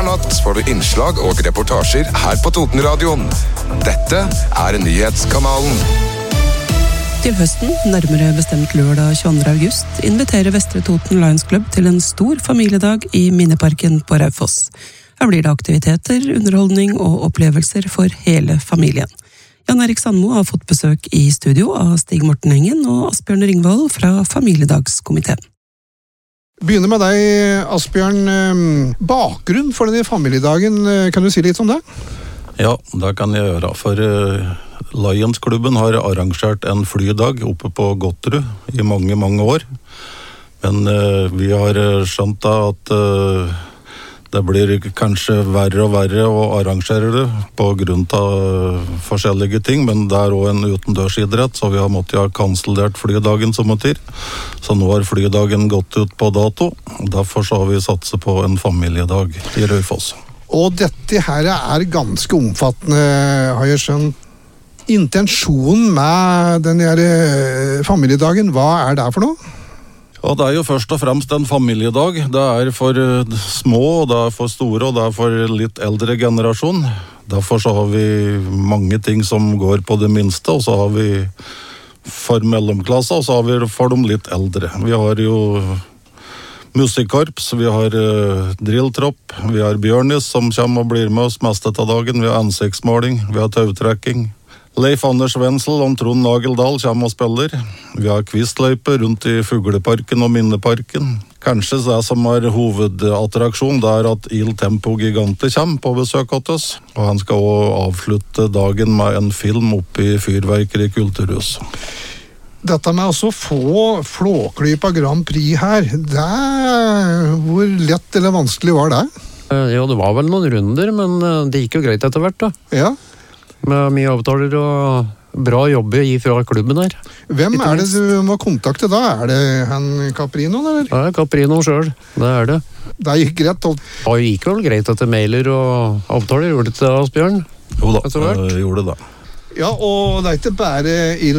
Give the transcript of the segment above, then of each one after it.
Hver natt får du innslag og reportasjer her på Totenradioen. Dette nyhetskanalen. Til høsten, nærmere bestemt lørdag 22. august, inviterer Vestre Toten Lions Club til en stor familiedag i Minneparken på Raufoss. Her blir det aktiviteter, underholdning og opplevelser for hele familien. Jan Erik Sandmo har fått besøk i studio av Stig Morten Engen og Asbjørn Ringvold fra Familiedagskomiteen. Begynner med deg, Asbjørn. Bakgrunn for denne familiedagen, kan du si litt om det? Ja, det kan jeg gjøre. For Lions-klubben har arrangert en flydag oppe på Gotterud i mange, mange år. Men vi har skjønt at det blir kanskje verre og verre å arrangere det på grunn av forskjellige ting, men det er også en utendørsidrett, så vi har måttet ha kansellert flydagen som heter. Så nå har flydagen gått ut på dato, og derfor så har vi satset på en familiedag i Raufoss. Og dette her er ganske omfattende, har jeg skjønt. Intensjonen med denne familiedagen, hva er det for noe? Ja, det er jo først og fremst en familiedag. Det er for små, og det er for store, og det er for litt eldre generasjon. Derfor så har vi mange ting som går på det minste, og så har vi for mellomklasse, og så har vi for de litt eldre. Vi har jo musikkorps, vi har drilltropp, vi har Bjørnis som kommer og blir med oss meste av dagen, vi har ansiktsmåling, vi har tautrekking. Leif Anders Wenzel og Trond Nageldal kommer og spiller. Vi har kvistløyper rundt i Fugleparken og Minneparken. Kanskje det som er hovedattraksjon, det er at Il Tempo Gigante kommer på besøk hos oss. Og han skal også avslutte dagen med en film oppe i Fyrverkeri kulturhus. Dette med å få Flåklypa Grand Prix her, hvor lett eller vanskelig var det? Ja, det var vel noen runder, men det gikk jo greit etter hvert da. Ja. Med mye avtaler og bra jobbe fra klubben her. Hvem er det du må kontakte da? Er det han Caprino, eller? Ja, Caprino selv, det er det. Det gikk greit? Det gikk vel greit etter mailer og avtaler, gjorde det til Asbjørn? Jo da, det gjorde det. Ja, og det er ikke bare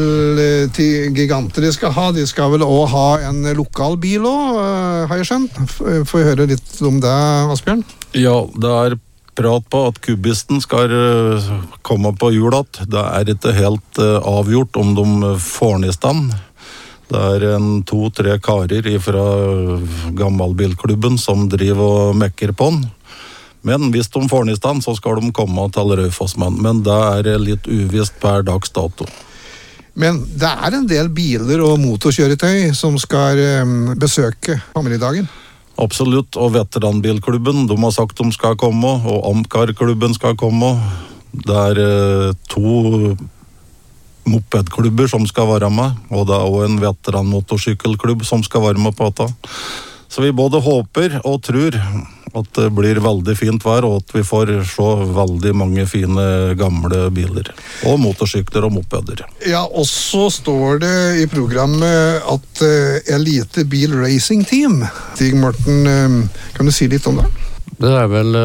til giganter de skal ha vel også ha en lokal bil også, har jeg skjønt. Får jeg høre litt om det, Asbjørn? Ja, det er prat på at kubisten skal komme på julat. Det er ikke helt avgjort om de får den i stand. Det er 2-3 karer fra gammelbilklubben som driver og mekker på den. Men hvis de får den i stand, så skal de komme til Raufossmann. Men det er litt uvisst per dags dato. Men det er en del biler og motorkjøretøy som skal besøke familiedagen. Absolutt, og veteranbilklubben, de har sagt de skal komme, og Amcar-klubben skal komme. Det er 2 mopedklubber som skal være med, og det er også en veteranmotorsykkelklubb som skal være med på dette. Så vi både håper og tror at det blir veldig fint vær, og at vi får se veldig mange fine gamle biler. Og motorsykler og mopeder. Ja, og så står det i programmet at Elite Bil Racing Team. Stig Morten, kan du si litt om det? Det er vel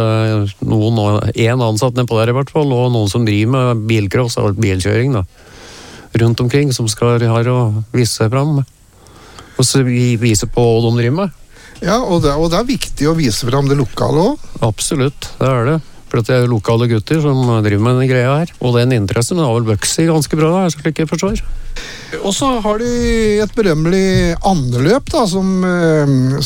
en ansatt nede på der i hvert fall, og noen som driver med bilcross og bilkjøring da. Rundt omkring, som skal ha å vise seg frem. Og så vise på hva de driver med. Ja, og det er viktig å vise frem det lokale også. Absolutt, det er det. For det er lokale gutter som driver med den greia her. Og den interessen har vel vokst ganske bra, slik jeg forstår. Og så har de et berømmelig andeløp da, som